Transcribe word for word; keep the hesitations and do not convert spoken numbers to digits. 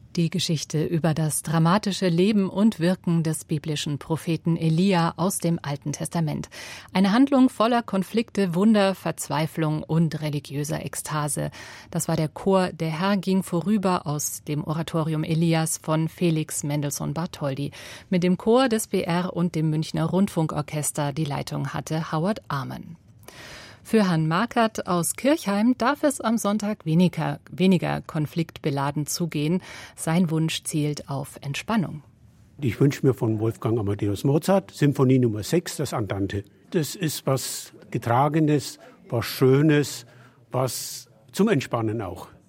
Die Geschichte über das dramatische Leben und Wirken des biblischen Propheten Elia aus dem Alten Testament. Eine Handlung voller Konflikte, Wunder, Verzweiflung und religiöser Ekstase. Das war der Chor Der Herr ging vorüber aus dem Oratorium Elias von Felix Mendelssohn Bartholdy. Mit dem Chor des B R und dem Münchner Rundfunkorchester die Leitung hatte Howard Arman. Für Herrn Markert aus Kirchheim darf es am Sonntag weniger, weniger konfliktbeladen zugehen. Sein Wunsch zielt auf Entspannung. Ich wünsche mir von Wolfgang Amadeus Mozart Symphonie Nummer sechs, das Andante. Das ist was Getragenes, was Schönes, was zum Entspannen auch.